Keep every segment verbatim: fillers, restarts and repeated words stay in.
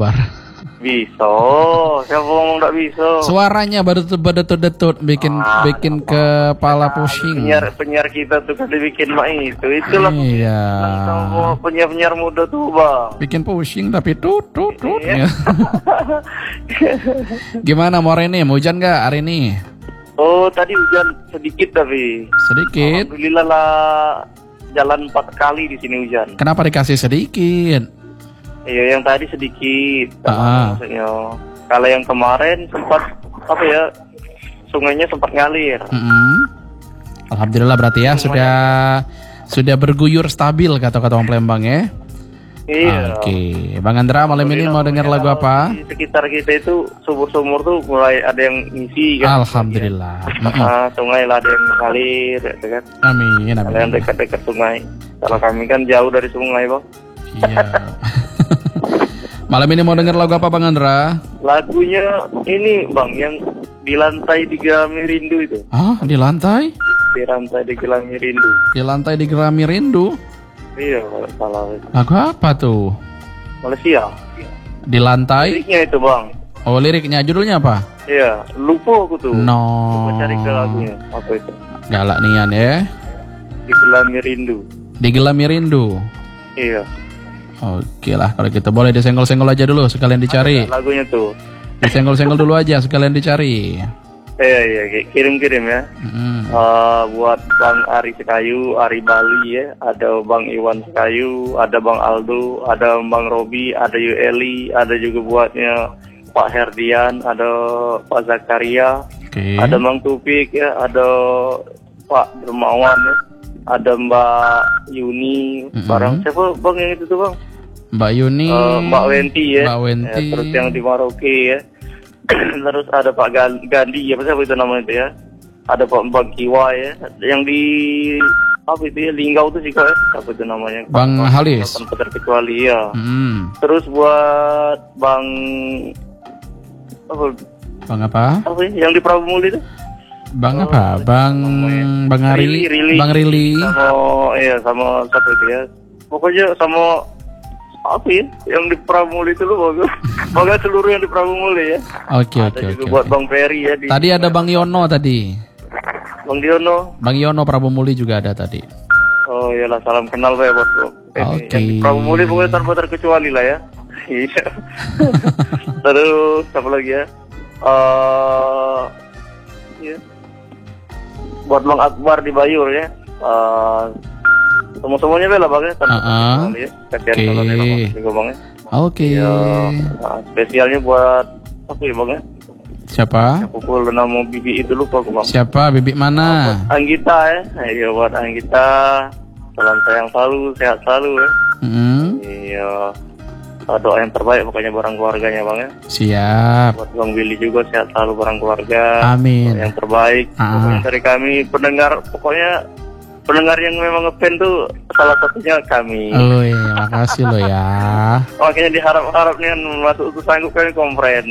Akbar? Bisa, siapa ngomong nggak bisa? Suaranya berdetut-berdetut bikin ah, bikin kepala pusing. Penyiar penyiar kita tuh kan dibikin mak itu, itulah. Iya. Sama penyiar-penyiar muda tuh bang. Bikin pusing tapi tut tut tut. Iya. Gimana mau hari ini? Mau hujan nggak hari ini? Oh tadi hujan sedikit tapi. Sedikit. Alhamdulillah lah, jalan empat kali di sini hujan. Kenapa dikasih sedikit? Iya yang tadi sedikit, ah. maksudnya. Kalau yang kemarin sempat apa ya, sungainya sempat ngalir. Mm-hmm. Alhamdulillah berarti ya sudah sudah berguyur stabil kata-kata orang Palembang ya. Iya. Oke, okay. Bang Andra malam ini mau dengar lagu apa? Di sekitar kita itu sumur-sumur tuh mulai ada yang ngisi kan. Alhamdulillah. Ya. Ah, sungai lah ada yang ngalir, gitu kan. Amin. Amin. Ada yang dekat-dekat sungai. Kalau kami kan jauh dari sungai bang. Iya. Malam ini mau dengar lagu apa Bang Andra? Lagunya ini bang yang di lantai di Gerami Rindu itu. Ah, di lantai? Di lantai di Gerami Rindu. Di lantai di Gerami Rindu? Iya, kalau salah. Lagu apa tuh? Malaysia. Di lantai? Liriknya itu bang. Oh liriknya, judulnya apa? Iya, lupa aku tuh. No. Coba cari ke lagunya, apa itu? Galak nian ya. Di Gerami Rindu. Di Gerami Rindu? Iya. Oke lah, kalau gitu boleh disenggol-senggol aja dulu sekalian dicari. Ada lagunya tuh. Disenggol-senggol dulu aja sekalian dicari. Iya iya, kirim-kirim ya. Mm. Uh, buat Bang Ari Sekayu, Ari Bali ya, ada Bang Iwan Sekayu, ada Bang Aldo, ada Bang Robi, ada Yueli, ada juga buatnya Pak Herdian, ada Pak Zakaria, okay. Ada Bang Tupik ya, ada Pak Dermawan ya, ada Mbak Yuni, mm-hmm. Barang siapa Bang yang itu tuh Bang? Mbak Yuni, uh, Mbak Wenti ya, Mbak Wenti. Ya, terus yang di Maroke ya. Terus ada Pak Gandhi ya, apa itu namanya itu ya, ada Pak Bang Kiwa ya, yang di apa itu ya, Linggau tuh sih kok ya, apa itu namanya, Bang Bang Halis tanpa terkecuali ya. hmm. Terus buat Bang apa Bang apa apa ya, yang di Prabu Muli itu Bang oh, apa Bang Bang Ari Rili, Rili. Bang Rili sama iya sama satu itu ya, pokoknya sama apa ya yang di Pramuli itu lu bagus. Bagus seluruh yang di Pramuli ya. Oke okay, oke okay, oke. Buat okay. Bang Ferry ya. Di tadi ada Bang Yono tadi. Bang Yono. Bang Yono Prabumuli juga ada tadi. Oh iyalah, salam kenal ya buat Bang. Oke. Okay. Pramuli pokoknya tanpa terkecuali lah ya. Iya. Terus apa lagi ya? Uh, ya. Buat Bang Akbar di Bayur ya. Uh, Semua-semuanya bela bang ya, tanpa uh-uh. ya. Kasihan okay. Kalau dia juga bang ya. Oke. Okay. Ya, nah, spesialnya buat apa ya bang ya? Siapa? Pukul nama Bibi itu lupa aku bang. Siapa? Bibi mana? Buat Anggita ya. Iya buat Anggita. Salam sayang selalu, sehat selalu ya. Mm-hmm. Iya. Doa yang terbaik pokoknya barang keluarganya bang ya. Siap. Buat Bang Billy juga sehat selalu barang keluarga. Amin. Doa yang terbaik. Ah. Pokoknya dari kami pendengar, pokoknya pendengar yang memang ngefan tuh salah satunya kami. Oh iya, makasih lo ya. Makanya diharap-harap nih masuk itu sanggup kami kompren.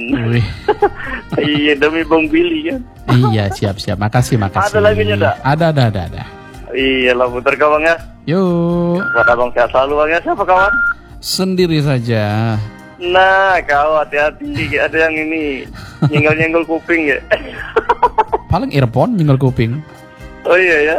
Iya demi Bang Billy kan. Iya siap-siap, makasih makasih. Ada lagunya dah? Ada ada ada ada. Iya lah putar kawan ya. Yuk. Buat abang sehat selalu bang ya. Siapa kawan? Sendiri saja. Nah kau hati-hati, ada yang ini nyenggol-nyenggol kuping ya. Paling earphone nyenggol kuping. Oh iya ya.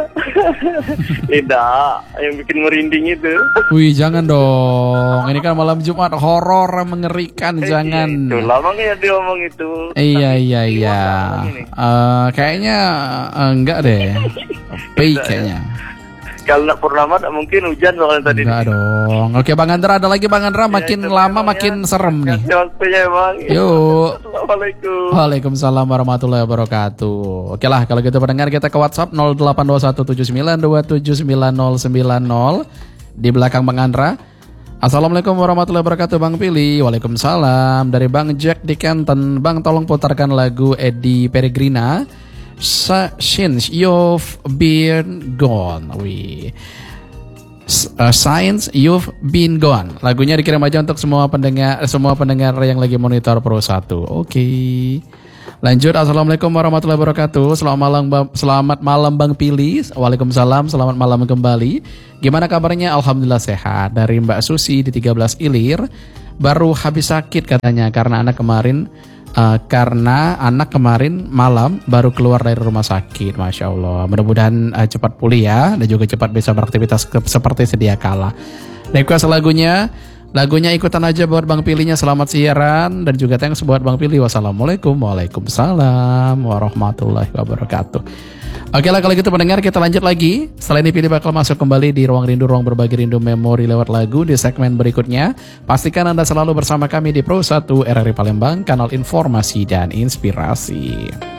Tidak, yang bikin merinding itu. Wih jangan dong. Ini kan malam Jumat horor mengerikan, eh, jangan. Itu lamanya dia ngomong itu. Iya iya iya. Uh, kayaknya uh, enggak deh. Fake kayaknya. Kalau nak purnama tak mungkin hujan soalnya tadi. Enggak dong. Oke Bang Andra, ada lagi Bang Andra, makin ya, lama makin ya. Serem nih. Waktunya Bang. Yuk. Assalamualaikum. Waalaikumsalam warahmatullahi wabarakatuh. Oke lah kalau gitu pendengar, kita ke WhatsApp nol delapan dua satu tujuh sembilan dua tujuh sembilan nol sembilan nol di belakang Bang Andra. Assalamualaikum warahmatullahi wabarakatuh Bang Pili. Waalaikumsalam. Dari Bang Jack di Canton. Bang tolong putarkan lagu Eddie Peregrina, Since You've Been Gone. Wih. Uh, Since You've Been Gone. Lagunya dikirim aja untuk semua pendengar semua pendengar yang lagi monitor Pro satu. Oke. Okay. Lanjut. Assalamualaikum warahmatullahi wabarakatuh. Selamat malam Selamat malam Bang Pili. Waalaikumsalam. Selamat malam kembali. Gimana kabarnya? Alhamdulillah sehat. Dari Mbak Susi di tiga belas Ilir. baru habis sakit katanya karena anak kemarin uh, karena anak kemarin malam baru keluar dari rumah sakit. Masya Allah. Mudah-mudahan uh, cepat pulih ya dan juga cepat bisa beraktivitas ke- seperti sedia kala. Request lagunya, lagunya ikutan aja buat Bang Pilihnya. Selamat siaran dan juga thanks buat Bang Pilih. Wassalamualaikum, waalaikumsalam warahmatullahi wabarakatuh. Oke lah kalau gitu pendengar, kita lanjut lagi. Setelah ini Pilih bakal masuk kembali di Ruang Rindu, Ruang Berbagi Rindu Memori lewat lagu di segmen berikutnya. Pastikan Anda selalu bersama kami di Pro satu R R I Palembang, kanal informasi dan inspirasi.